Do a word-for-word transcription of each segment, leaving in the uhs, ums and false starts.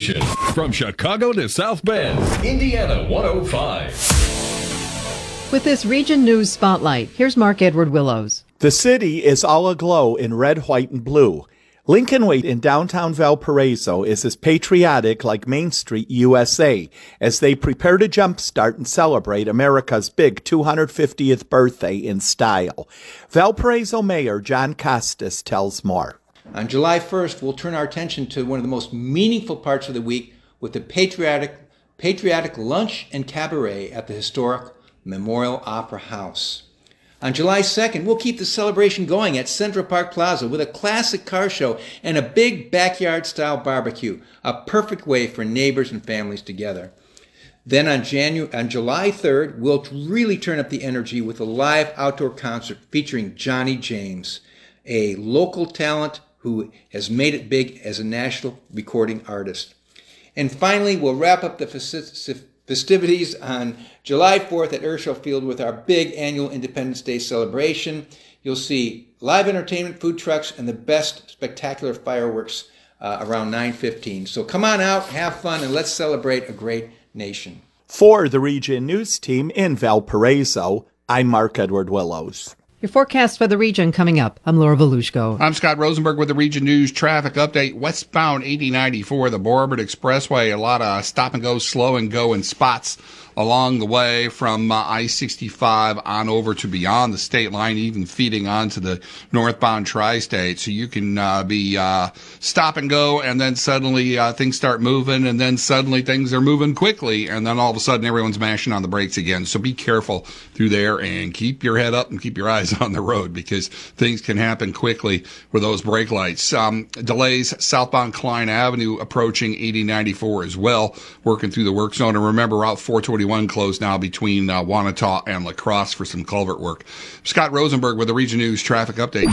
station. From Chicago to South Bend, Indiana one oh five. With this Region News Spotlight, here's Mark Edward Willows. The city is all aglow in red, white, and blue. Lincoln Way in downtown Valparaiso is as patriotic like Main Street, U S A, as they prepare to jumpstart and celebrate America's big two hundred fiftieth birthday in style. Valparaiso Mayor John Costas tells more. On July first, we'll turn our attention to one of the most meaningful parts of the week with the patriotic, patriotic lunch and cabaret at the historic Memorial Opera House. On July second, we'll keep the celebration going at Central Park Plaza with a classic car show and a big backyard-style barbecue, a perfect way for neighbors and families together. Then on, Janu- on July third, we'll really turn up the energy with a live outdoor concert featuring Johnny James, a local talent who has made it big as a national recording artist. And finally, we'll wrap up the festi- festivities on July fourth at Urschel Field with our big annual Independence Day celebration. You'll see live entertainment, food trucks, and the best spectacular fireworks uh, around nine fifteen. So come on out, have fun, and let's celebrate a great nation. For the Region News Team in Valparaiso, I'm Mark Edward Willows. Your forecast for the region coming up. I'm Laura Volushko. I'm Scott Rosenberg with the Region News traffic update. Westbound eighty ninety-four, the Borbert Expressway, a lot of stop and go, slow and go in spots along the way from uh, I sixty-five on over to beyond the state line, even feeding onto the northbound tri-state. So you can uh, be uh, stop and go, and then suddenly uh, things start moving, and then suddenly things are moving quickly, and then all of a sudden everyone's mashing on the brakes again. So be careful through there and keep your head up and keep your eyes on the road because things can happen quickly with those brake lights. Um, delays southbound Klein Avenue approaching eighty ninety-four as well, working through the work zone. And remember, Route four twenty-one closed now between uh, Wanata and La Crosse for some culvert work. Scott Rosenberg with the Region News traffic update.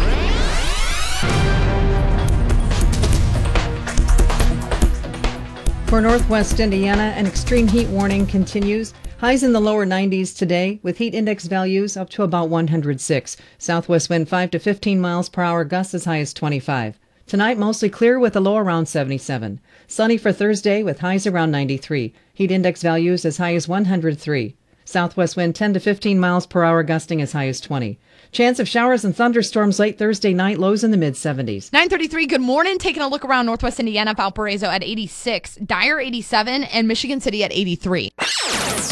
For Northwest Indiana, an extreme heat warning continues. Highs in the lower nineties today, with heat index values up to about one hundred six. Southwest wind five to fifteen miles per hour, gusts as high as twenty-five. Tonight, mostly clear with a low around seventy-seven. Sunny for Thursday with highs around ninety-three. Heat index values as high as one hundred three. Southwest wind ten to fifteen miles per hour, gusting as high as twenty. Chance of showers and thunderstorms late Thursday night, lows in the mid-seventies. nine thirty-three, good morning. Taking a look around Northwest Indiana, Valparaiso at eighty-six, Dyer eighty-seven, and Michigan City at eighty-three.